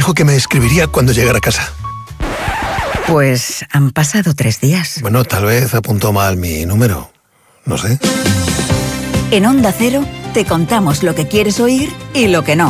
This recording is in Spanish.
dijo que me escribiría cuando llegara a casa. Pues han pasado 3 días. Bueno, tal vez apuntó mal mi número. No sé. En Onda Cero te contamos lo que quieres oír y lo que no.